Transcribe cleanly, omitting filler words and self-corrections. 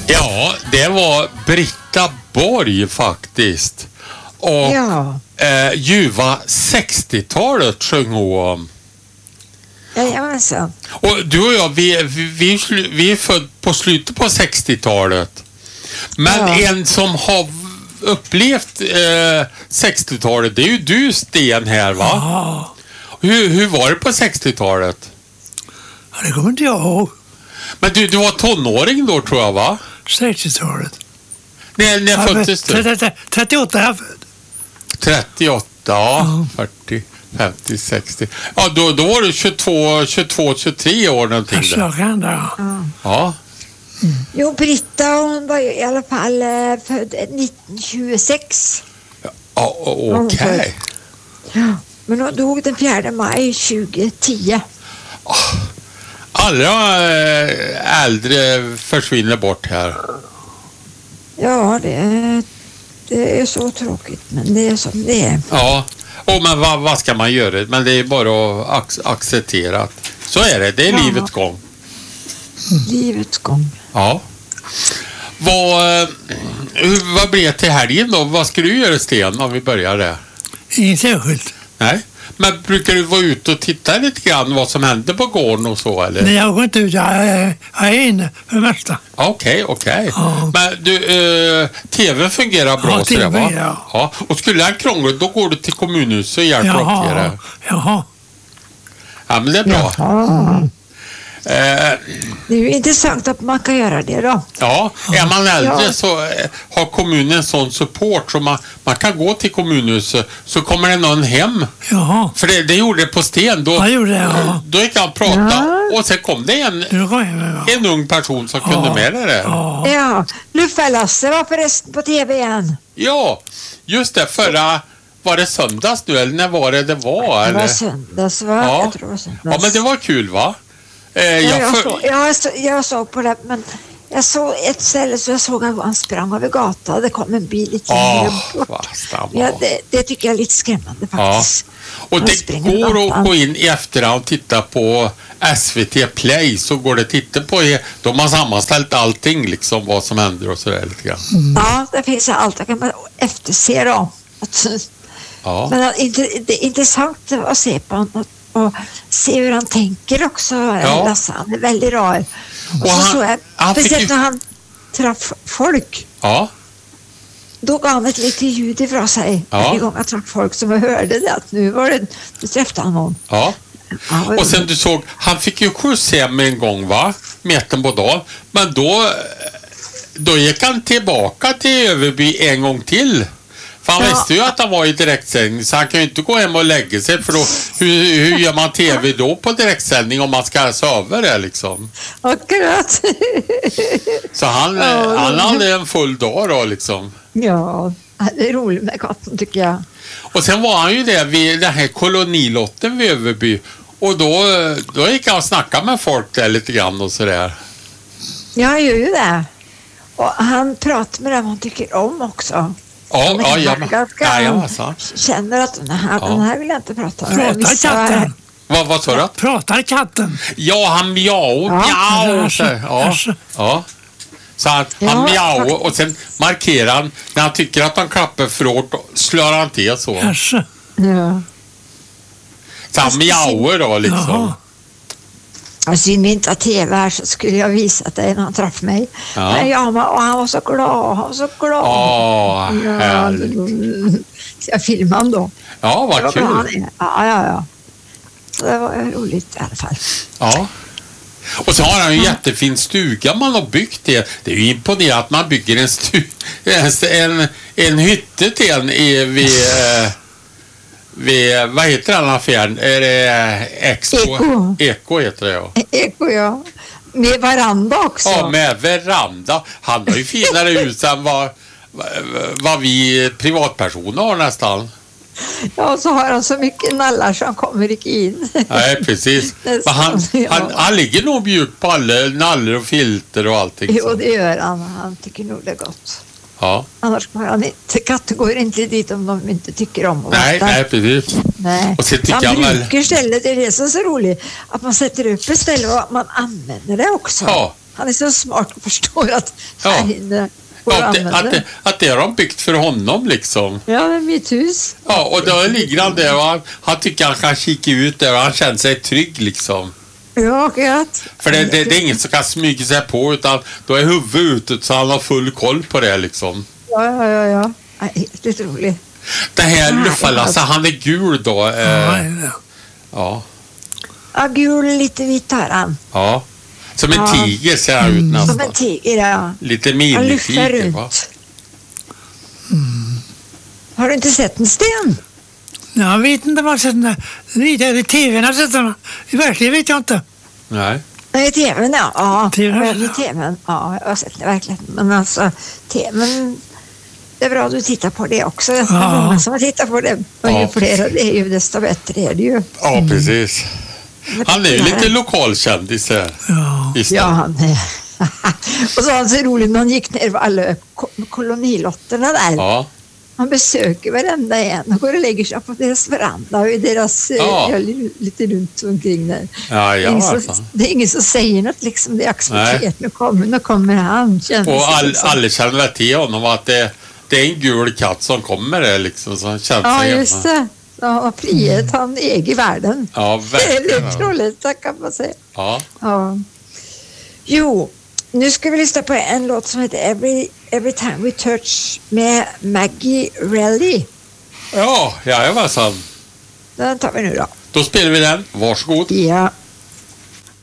Ja, det var Britta Borg faktiskt. Och ljuva 60-talet sjöng hon om. Jajamensan. Och du och jag, vi är född på slutet på 60-talet. Men en som har upplevt 60-talet, det är ju du, Sten, här, va? Ja. Hur var det på 60-talet? Ja, det kommer inte jag ihåg. Men du var tonåring då, tror jag, va? 60-talet. När föddes du? 38 är jag född. 38, ja. 40, 50, 60. Ja, då var du 23 år någonting där. Ja. Jo, Britta, hon var ju i alla fall född 1926. Ja, okej. Ja, men hon dog den 4 maj 2010. Alla äldre försvinner bort här. Ja, det är så tråkigt, men det är som det är. Ja, men vad ska man göra? Men det är bara att acceptera. Så är det är livets gång. Livets gång. Ja. Vad blir det till helgen då? Vad ska du göra, Sten, om vi börjar där? Inget särskilt. Nej. Men brukar du vara ute och titta lite grann vad som händer på gården och så, eller? Nej, jag går inte ut. Jag är inne för det mesta. Okej. Ja. Men du, TV fungerar bra, ja, TV, va? Ja. Och skulle han krångla, då går du till kommunhuset och hjälper upp till det. Jaha. Ja, men det är bra. Jaha. Det är ju intressant att man kan göra det då. Ja, är man äldre så har kommunen sån support så man kan gå till kommunhuset, så kommer det någon hem. Jaha. För det gjorde det på Sten. Då gick han och pratade och sen kom det en ung person som kunde med det där. Ja, Luffa-Lasse var förresten på TV igen. Ja, just det. Var det söndags nu eller när var det var? Det var söndags, va? Ja. Jag tror det var söndags. Ja, men det var kul, va? Jag såg på det, men jag såg ett ställe så jag såg att han sprang över gatan. Det kom en bil lite bort. Ja, det tycker jag är lite skrämmande faktiskt. Ja. Och det går att gå in i efterhand och titta på SVT Play, så går det att titta på. De har sammanställt allting, liksom vad som händer och sådär lite grann. Ja, det finns allt. Jag kan bara efterse då. Ja. Men det är intressant att se på honom och se hur han tänker också. Lasse, han är väldigt rar. Och speciellt när han träffar folk. Ja. Då gav han ett litet ljud ifrån sig. Varje gång han träffade folk som hörde det. Att nu träffade han någon. Ja. Och sen du såg, han fick ju skjuts hem en gång, va? Meten på dagen. Men då gick han tillbaka till Överby en gång till. För han visste ju att han var i direktsändning, så han kan ju inte gå hem och lägga sig, för då, hur gör man TV då på direktsändning om man ska söva det liksom? Akkurat. Så han hade en full dag då liksom. Ja, det är roligt med katten tycker jag. Och sen var han ju där vid den här kolonilotten vid Överby, och då gick han och snackade med folk där lite grann och sådär. Ja, han gör ju det. Och han pratar med dem han tycker om också. Känner att den här vill jag inte prata om. Pratar katten? Vad sa du? Pratar katten? Ja, han mjau. Ja. Så han mjau, och sen markerar han när han tycker att han klappar för hårt, slår han till så. Ja. Så han mjauer då liksom. Alltså inte TV här så skulle jag visa dig när han träffade mig. Men och han var så glad. Härligt. Så jag filmade honom då. Ja, vad kul. Ja. Så det var roligt i alla fall. Ja. Och så har han en jättefin stuga man har byggt det. Det är ju imponerande att man bygger en hytte till en vid vad heter den affären? Är det Eko heter det, ja. Eko, ja. Med veranda också. Ja, med veranda. Han har ju finare hus än vad vi privatpersoner har nästan. Ja, så har han så mycket nallar så han kommer inte in. Nej, precis. Men han ligger nog mjuk på alla nallar och filter och allting. Jo, det gör han. Han tycker nog det är gott. Ja. Annars går han inte. Katter går inte dit om de inte tycker om att Nej, precis. Nej. Och han brukar stället, det är det som är så roligt. Att man sätter upp ett ställe och att man använder det också. Ja. Han är så smart och förstår att här inne att det har de byggt för honom liksom. Ja, det är mitt hus. Ja, och då ligger han där och han tycker han kan kika ut där och han känner sig trygg liksom. Ja, gött. För det är inget som kan smyga sig på, utan då är huvudet ut så han har full koll på det liksom. Ja. Helt otroligt. Det här Luffalasse, han är gul då. Ja. Ja, gul, lite vit har han. Ja. Som en tiger ser han ut nästan. Som en tiger, ja. Lite minitiger, va? Har du inte sett en sten? Jag vet inte vad jag sett den. I tvn har jag sett den. I verkligen vet jag inte. Nej. Nej, i tvn, ja. TV:n. I tvn, ja. Jag har sett det verkligen. Men alltså, tvn... Det är bra att du tittar på det också. Det är många som har tittat på det. Och ju fler det är ju, desto bättre är det ju. Ja, precis. Han är ju lite lokalkändis här. Ja, han är. Och så var han så roligt när han gick ner på alla kolonilotterna där. Ja. Han besöker varenda en och går och lägger sig på deras veranda och i deras lite runt omkring där. Ja, det är ingen som säger något liksom. Det är accepterat. Nu kommer han. Och alla känner till honom att det är en gul katt som kommer där liksom. Så han känner sig hemma. Just det. Ja, frihet, han äger världen. Ja, verkligen. Det är lite roligt, kan man säga. Ja. Jo, nu ska vi lyssna på en låt som heter Every Time We Touch med Maggie Reilly. Ja, jajamensan. Den tar vi nu då. Då spelar vi den. Varsågod. Ja.